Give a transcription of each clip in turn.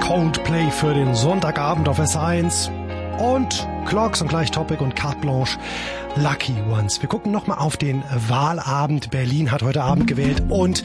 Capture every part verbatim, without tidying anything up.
Coldplay für den Sonntagabend auf S eins und Clocks und gleich Topic und Carte Blanche Lucky Ones. Wir gucken nochmal auf den Wahlabend. Berlin hat heute Abend gewählt und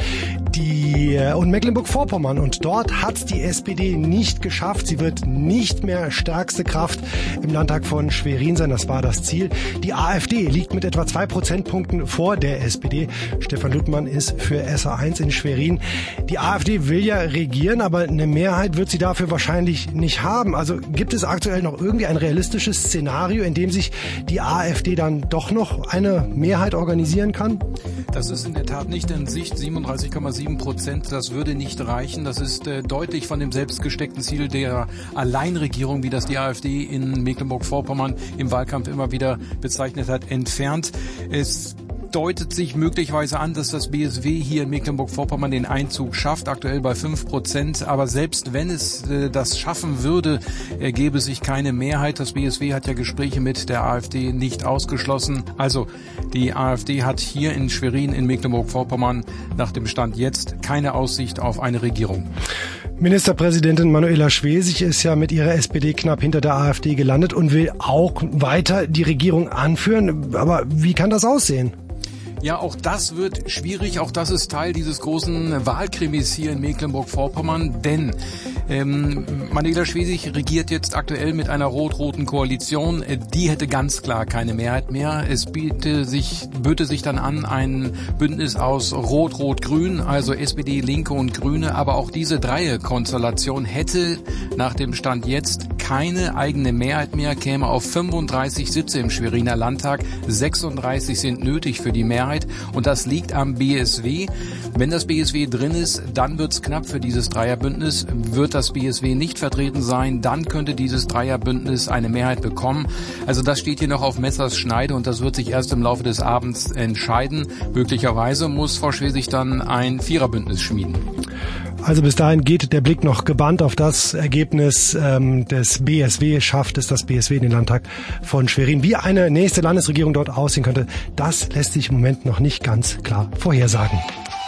die und Mecklenburg-Vorpommern. Und dort hat's die S P D nicht geschafft. Sie wird nicht mehr stärkste Kraft im Landtag von Schwerin sein. Das war das Ziel. Die AfD liegt mit etwa zwei Prozentpunkten vor der S P D. Stefan Luttmann ist für S A eins in Schwerin. Die AfD will ja regieren, aber eine Mehrheit wird sie dafür wahrscheinlich nicht haben. Also gibt es aktuell noch irgendwie ein realistisches Szenario, in dem sich die AfD dann doch noch eine Mehrheit organisieren kann? Das ist in der Tat nicht in Sicht. siebenunddreißig Komma sieben Prozent, das würde nicht reichen. Das ist äh, deutlich von dem selbstgesteckten Ziel der Alleinregierung, wie das die AfD in Mecklenburg-Vorpommern im Wahlkampf immer wieder bezeichnet hat, entfernt. Es deutet sich möglicherweise an, dass das B S W hier in Mecklenburg-Vorpommern den Einzug schafft, aktuell bei fünf Prozent. Aber selbst wenn es äh, das schaffen würde, ergebe sich keine Mehrheit. Das B S W hat ja Gespräche mit der AfD nicht ausgeschlossen. Also die AfD hat hier in Schwerin in Mecklenburg-Vorpommern nach dem Stand jetzt keine Aussicht auf eine Regierung. Ministerpräsidentin Manuela Schwesig ist ja mit ihrer S P D knapp hinter der AfD gelandet und will auch weiter die Regierung anführen. Aber wie kann das aussehen? Ja, auch das wird schwierig. Auch das ist Teil dieses großen Wahlkrimis hier in Mecklenburg-Vorpommern. Denn ähm, Manuela Schwesig regiert jetzt aktuell mit einer rot-roten Koalition. Die hätte ganz klar keine Mehrheit mehr. Es biete sich, böte sich dann an ein Bündnis aus Rot-Rot-Grün, also S P D, Linke und Grüne. Aber auch diese Dreierkonstellation hätte nach dem Stand jetzt keine eigene Mehrheit mehr, käme auf fünfunddreißig Sitze im Schweriner Landtag. sechsunddreißig sind nötig für die Mehrheit. Und das liegt am B S W. Wenn das B S W drin ist, dann wird's knapp für dieses Dreierbündnis. Wird das B S W nicht vertreten sein, dann könnte dieses Dreierbündnis eine Mehrheit bekommen. Also das steht hier noch auf Messers Schneide und das wird sich erst im Laufe des Abends entscheiden. Möglicherweise muss Frau Schwesig dann ein Viererbündnis schmieden. Also bis dahin geht der Blick noch gebannt auf das Ergebnis ähm, des B S W. Schafft es das B S W in den Landtag von Schwerin? Wie eine nächste Landesregierung dort aussehen könnte, das lässt sich im Moment noch nicht ganz klar vorhersagen.